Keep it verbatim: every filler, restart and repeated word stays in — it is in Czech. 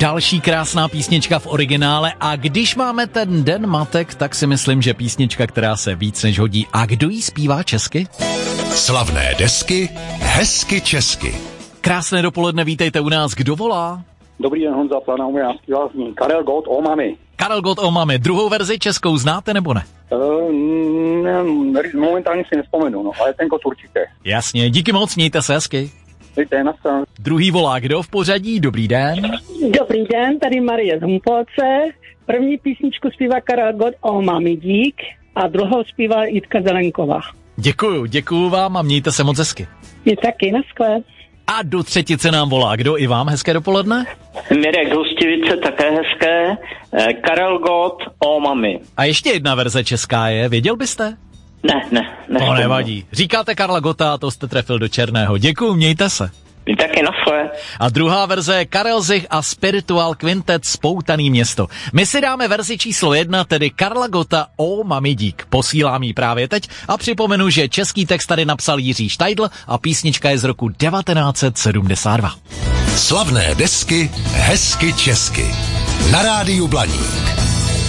Další krásná písnička v originále a když máme ten den matek, tak si myslím, že písnička, která se víc než hodí. A kdo jí zpívá česky? Slavné desky, hezky česky. Krásné dopoledne, vítejte u nás. Kdo volá? Dobrý den, Honza Plana, já zpívá z ní. Karel Gott o mami. Karel Gott o mami. Druhou verzi českou znáte nebo ne? Uh, ne, momentálně si nespomenu, no, ale ten Gott určitě. Jasně, díky moc, mějte se hezky. Víte, naschle. Druhý volá kdo v pořadí? Dobrý den. Dobrý den, tady Marie z Humpolce. První písničku zpívá Karel Gott o mami dík a druhou zpívá Jitka Zelenková. Děkuju, děkuju vám a mějte se moc hezky. Je taky, naschle. A do třetice nám volá kdo? I vám hezké dopoledne? Mirek Hostivice, také hezké. Karel Gott o mami. A ještě jedna verze česká je, věděl byste? Ne, ne. ne to nevadí. Říkáte Karla Gotta, to jste trefil do černého. Děkuju, mějte se. Vy taky naschle. A druhá verze je Karel Zich a Spiritual Quintet Spoutaný město. My si dáme verzi číslo jedna, tedy Karla Gotta o mami dík. Posílám ji právě teď a připomenu, že český text tady napsal Jiří Štajdl a písnička je z roku devatenáct set sedmdesát dva. Slavné desky, hezky česky. Na rádiu Blaník.